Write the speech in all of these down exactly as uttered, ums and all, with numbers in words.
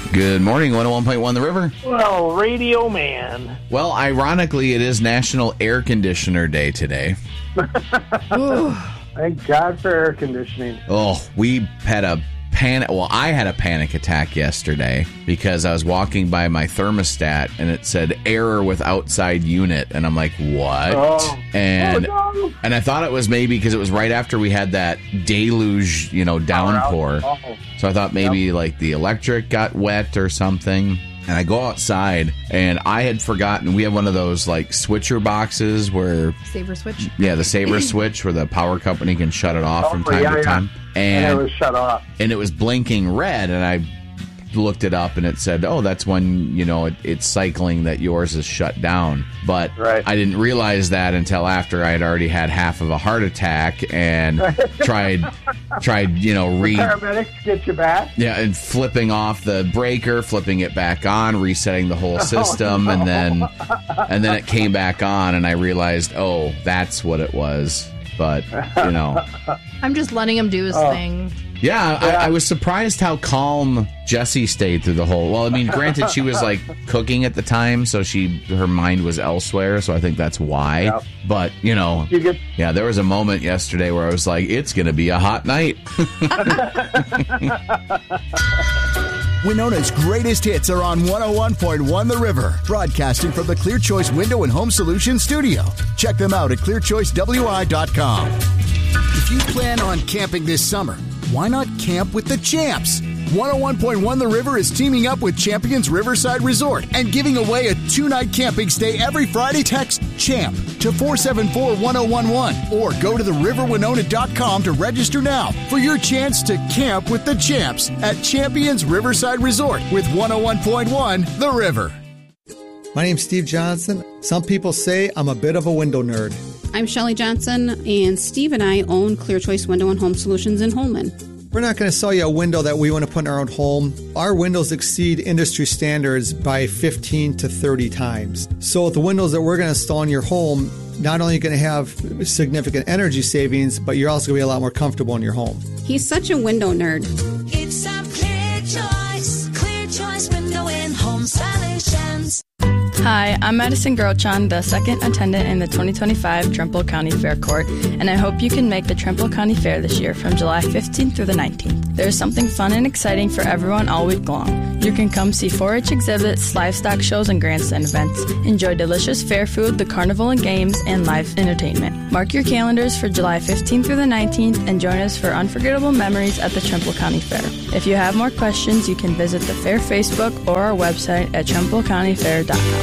Good morning, one oh one point one The River. Well, Radio Man. Well, ironically, it is National Air Conditioner Day today. Thank God for air conditioning. Oh, we had a panic. Well, I had a panic attack yesterday because I was walking by my thermostat and it said error with outside unit. And I'm like, what? Oh. And Oh, no. and I thought it was maybe because it was right after we had that deluge, you know, downpour. Oh. So I thought maybe like the electric got wet or something. And I go outside, and I had forgotten, we have one of those, like, switcher boxes where... Saver switch? Yeah, the saver switch where the power company can shut it off Oh, from time yeah, to yeah. time. And, And, it was shut off. and it was blinking red, and I looked it up, and it said, oh, that's when, you know, it, it's cycling that yours is shut down. But Right. I didn't realize that until after I had already had half of a heart attack and tried, tried, you know, re... Paramedics get you back. Yeah, and flipping off the breaker, flipping it back on, resetting the whole system, Oh, no. and then and then it came back on, and I realized, oh, that's what it was. But, you know. I'm just letting him do his Oh. thing. Yeah, I, Yeah. I was surprised how calm Jessie stayed through the whole... Well, I mean, granted, she was, like, cooking at the time, so she her mind was elsewhere, so I think that's why. Yep. But, you know, You get yeah, there was a moment yesterday where I was like, it's going to be a hot night. Winona's greatest hits are on one oh one point one The River, broadcasting from the Clear Choice Window and Home Solutions studio. Check them out at clear choice w i dot com. If you plan on camping this summer, why not camp with the champs? one oh one point one The River is teaming up with Champions Riverside Resort and giving away a two-night camping stay every Friday. Text CHAMP to four seven four one oh one one or go to the river winona dot com to register now for your chance to camp with the champs at Champions Riverside Resort with one oh one point one The River. My name's Steve Johnson. Some people say I'm a bit of a window nerd. I'm Shelley Johnson, and Steve and I own Clear Choice Window and Home Solutions in Holman. We're not going to sell you a window that we want to put in our own home. Our windows exceed industry standards by fifteen to thirty times. So with the windows that we're going to install in your home, not only are you going to have significant energy savings, but you're also going to be a lot more comfortable in your home. He's such a window nerd. It's a Clear Choice, Clear Choice Window and Home Solutions. Hi, I'm Madison Grochon, the second attendant in the twenty twenty-five Trimble County Fair Court, and I hope you can make the Trimble County Fair this year from July fifteenth through the nineteenth. There's something fun and exciting for everyone all week long. You can come see four H exhibits, livestock shows, and grandstand events. Enjoy delicious fair food, the carnival and games, and live entertainment. Mark your calendars for July fifteenth through the nineteenth and join us for unforgettable memories at the Trimble County Fair. If you have more questions, you can visit the Fair Facebook or our website at trimble county fair dot com.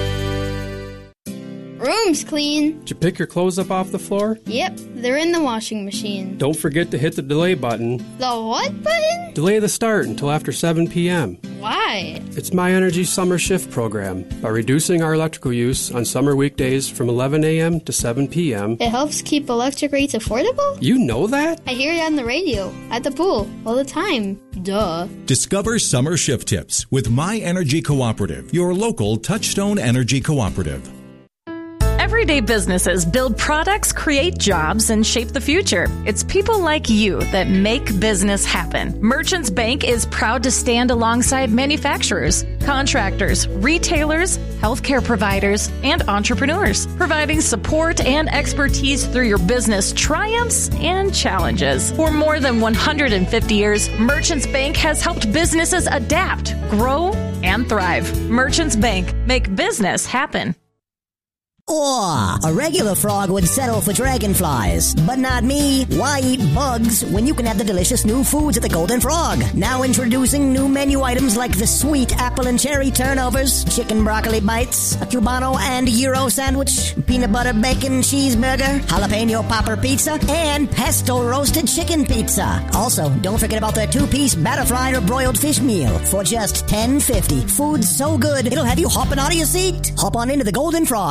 Room's clean. Did you pick your clothes up off the floor? Yep, they're in the washing machine. Don't forget to hit the delay button. The what button? Delay the start until after seven p.m. Why? It's My Energy Summer Shift program. By reducing our electrical use on summer weekdays from eleven a.m. to seven p.m. It helps keep electric rates affordable? You know that? I hear it on the radio, at the pool, all the time. Duh. Discover summer shift tips with My Energy Cooperative, your local Touchstone Energy Cooperative. Everyday businesses build products, create jobs, and shape the future. It's people like you that make business happen. Merchants Bank is proud to stand alongside manufacturers, contractors, retailers, healthcare providers, and entrepreneurs, providing support and expertise through your business triumphs and challenges. For more than one hundred fifty years, Merchants Bank has helped businesses adapt, grow, and thrive. Merchants Bank, make business happen. Aw, a regular frog would settle for dragonflies. But not me. Why eat bugs when you can have the delicious new foods at the Golden Frog? Now introducing new menu items like the sweet apple and cherry turnovers, chicken broccoli bites, a Cubano and Euro sandwich, peanut butter bacon cheeseburger, jalapeno popper pizza, and pesto roasted chicken pizza. Also, don't forget about their two-piece batter fried or broiled fish meal for just ten fifty. Food so good, it'll have you hopping out of your seat. Hop on into the Golden Frog in downtown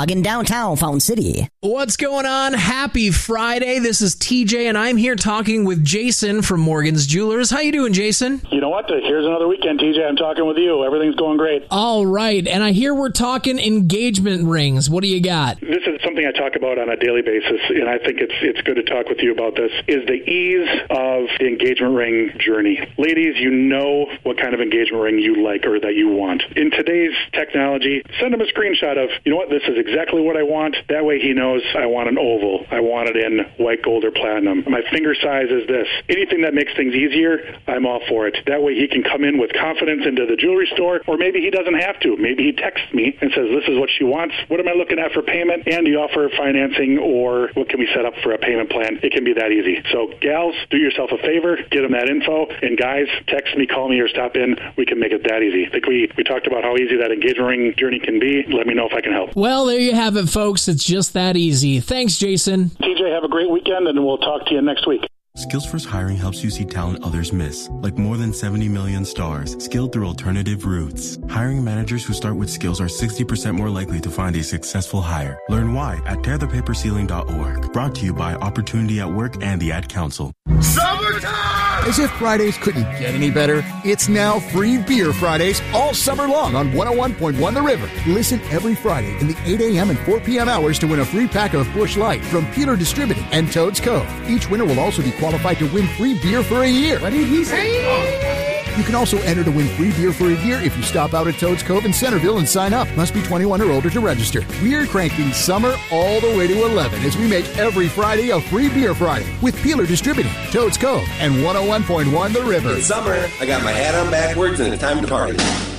downtown Fountain City. What's going on? Happy Friday. This is T J, and I'm here talking with Jason from Morgan's Jewelers. How you doing, Jason? You know what? Here's another weekend, T J. I'm talking with you. Everything's going great. All right, and I hear we're talking engagement rings. What do you got? This is something I talk about on a daily basis, and I think it's it's good to talk with you about this, is the ease of the engagement ring journey. Ladies, you know what kind of engagement ring you like or that you want. In today's technology, send him a screenshot of, you know what, this is exactly what I want. That way he knows I want an oval. I want it in white, gold, or platinum. My finger size is this. Anything that makes things easier, I'm all for it. That way he can come in with confidence into the jewelry store, or maybe he doesn't have to. Maybe he texts me and says, this is what she wants. What am I looking at for payment? And do you offer financing, or what can we set up for a payment plan? It can be that easy. So gals, do yourself a favor, get them that info, and guys, text me, call me, or stop in. We can make it that easy. I think we, we talked about how easy that engagement ring journey can be. Let me know if I can help. Well, there you have it, folks. It's just that easy. Thanks, Jason. T J, have a great weekend, and we'll talk to you next week. Skills First Hiring helps you see talent others miss, like more than seventy million stars, skilled through alternative routes. Hiring managers who start with skills are sixty percent more likely to find a successful hire. Learn why at tear the paper ceiling dot org. Brought to you by Opportunity at Work and the Ad Council. Summertime! As if Fridays couldn't get any better, it's now Free Beer Fridays all summer long on one oh one point one The River. Listen every Friday in the eight a.m. and four p.m. hours to win a free pack of Busch Light from Peeler Distributing and Toads Cove. Each winner will also be qualified to win free beer for a year. What did he say? You can also enter to win free beer for a year if you stop out at Toads Cove in Centerville and sign up. Must be twenty-one or older to register. We're cranking summer all the way to eleven as we make every Friday a Free Beer Friday with Peeler Distributing, Toads Cove, and one oh one point one The River. It's summer. I got my hat on backwards and it's time to party.